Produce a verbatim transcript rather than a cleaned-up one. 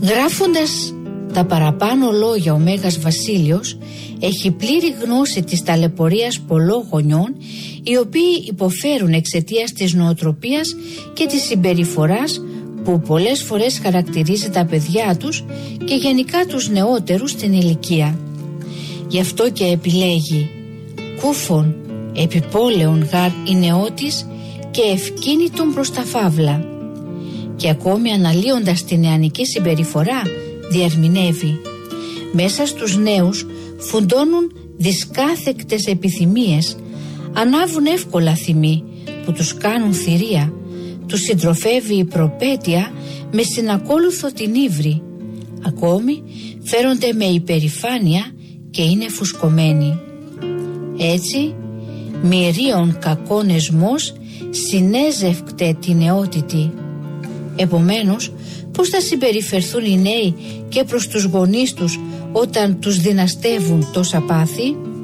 Γράφοντας τα παραπάνω λόγια ο Μέγας Βασίλειος έχει πλήρη γνώση της ταλαιπωρίας πολλών γονιών, οι οποίοι υποφέρουν εξαιτίας της νοοτροπίας και της συμπεριφοράς που πολλές φορές χαρακτηρίζει τα παιδιά τους και γενικά τους νεότερους στην ηλικία. Γι' αυτό και επιλέγει «Κούφον επιπόλεον γαρ η νεότης και ευκίνητον προς τα φαύλα». Και ακόμη αναλύοντας τη νεανική συμπεριφορά διερμηνεύει «Μέσα στους νέους φουντώνουν δυσκάθεκτες επιθυμίες, ανάβουν εύκολα θυμοί που τους κάνουν θηρία, τους συντροφεύει η προπέτεια με συνακόλουθο την ύβρη, ακόμη φέρονται με υπερηφάνεια και είναι φουσκωμένοι. Έτσι μυρίων κακόν εσμός συνέζευκτε την νεότητη». Επομένως, πώς θα συμπεριφερθούν οι νέοι και προς τους γονείς τους όταν τους δυναστεύουν τόσα πάθη?